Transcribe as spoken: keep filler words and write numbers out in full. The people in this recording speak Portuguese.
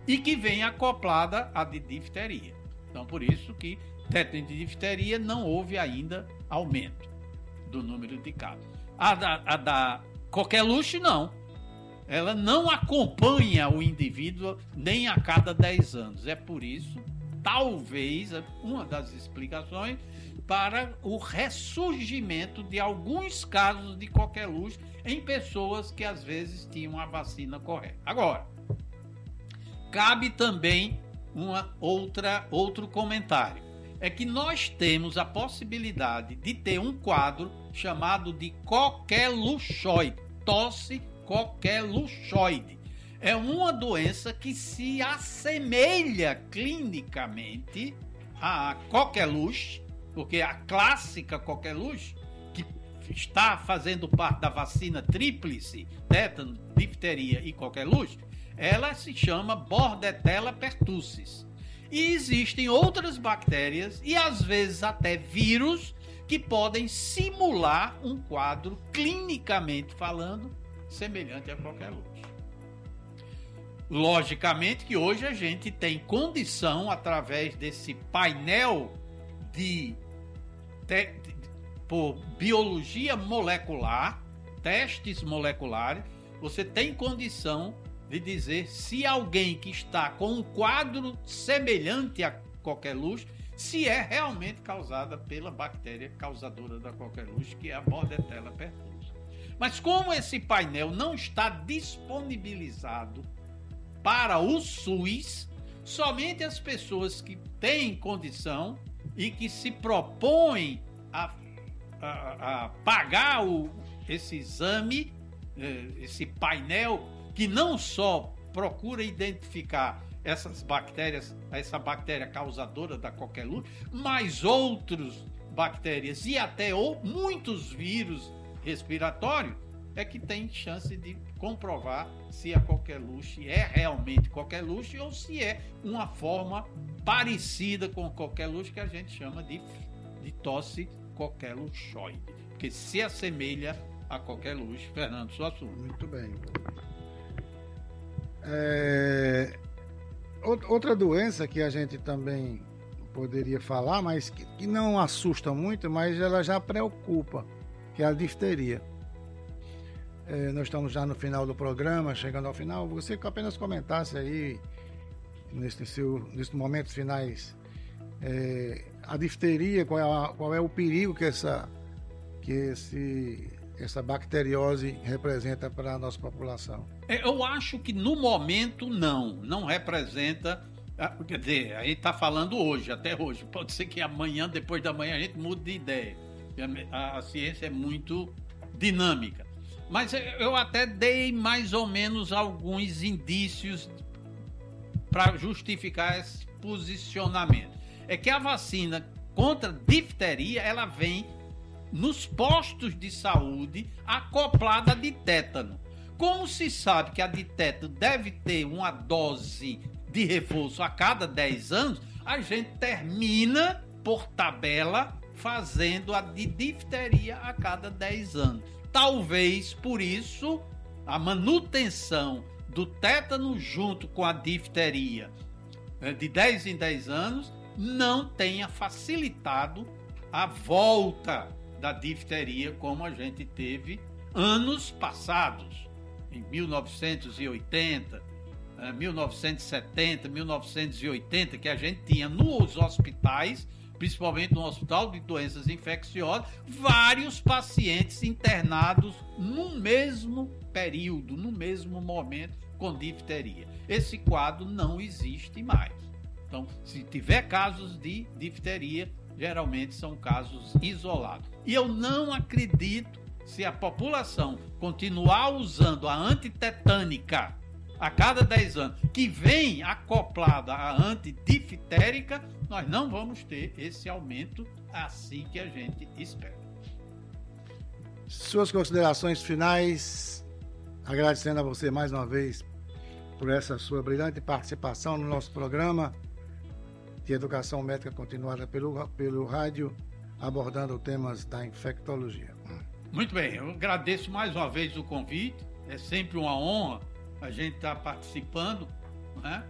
e que vem acoplada à de difteria. Então, por isso que tétano de difteria não houve ainda aumento do número de casos. A da, a da coqueluche, não. Ela não acompanha o indivíduo nem a cada dez anos. É por isso, talvez, uma das explicações para o ressurgimento de alguns casos de coqueluche em pessoas que às vezes tinham a vacina correta. Agora, cabe também uma outra, outro comentário. É que nós temos a possibilidade de ter um quadro chamado de coqueluchoide, tosse coqueluchoide. É uma doença que se assemelha clinicamente à coqueluche, porque a clássica coqueluche, que está fazendo parte da vacina tríplice, tétano, difteria e coqueluche, ela se chama Bordetella pertussis. E existem outras bactérias e às vezes até vírus que podem simular um quadro, clinicamente falando, semelhante a coqueluche. Logicamente que hoje a gente tem condição, através desse painel de, de, de por biologia molecular, testes moleculares, você tem condição de dizer se alguém que está com um quadro semelhante a coqueluche, se é realmente causada pela bactéria causadora da coqueluche, que é a Bordetella pertussis. Mas como esse painel não está disponibilizado para o SUS, somente as pessoas que têm condição e que se propõem a, a, a pagar o, esse exame, esse painel, que não só procura identificar essas bactérias, essa bactéria causadora da coqueluche, mas outras bactérias e até ou, muitos vírus respiratórios, é que tem chance de comprovar se a coqueluche é realmente coqueluche ou se é uma forma parecida com a coqueluche que a gente chama de, de tosse coqueluchoide, porque se assemelha a coqueluche. Fernando, sua assunto. Muito bem. É... Outra doença que a gente também poderia falar, mas que, que não assusta muito, mas ela já preocupa, que é a difteria. É, nós estamos já no final do programa, chegando ao final. Você que apenas comentasse aí, nesse seu, nesses momentos finais, é, a difteria, qual é, a, qual é o perigo que essa, que esse, essa bacteriose representa para a nossa população? Eu acho que no momento não, não representa, quer dizer, a gente está falando hoje, até hoje, pode ser que amanhã, depois da manhã, a gente mude de ideia. A, a ciência é muito dinâmica. Mas eu até dei mais ou menos alguns indícios para justificar esse posicionamento. É que a vacina contra difteria, ela vem nos postos de saúde acoplada de tétano. Como se sabe que a de tétano deve ter uma dose de reforço a cada dez anos, a gente termina, por tabela, fazendo a de difteria a cada dez anos. Talvez, por isso, a manutenção do tétano junto com a difteria de dez em dez anos não tenha facilitado a volta da difteria como a gente teve anos passados, em mil novecentos e oitenta, mil novecentos e setenta, mil novecentos e oitenta, que a gente tinha nos hospitais, principalmente no Hospital de Doenças Infecciosas, vários pacientes internados no mesmo período, no mesmo momento, com difteria. Esse quadro não existe mais. Então, se tiver casos de difteria, geralmente são casos isolados. E eu não acredito, se a população continuar usando a antitetânica a cada dez anos, que vem acoplada à antidiftérica, nós não vamos ter esse aumento assim que a gente espera. Suas considerações finais, agradecendo a você mais uma vez por essa sua brilhante participação no nosso programa de educação médica continuada pelo, pelo rádio, abordando temas da infectologia. Muito bem, eu agradeço mais uma vez o convite, é sempre uma honra a gente estar participando, né?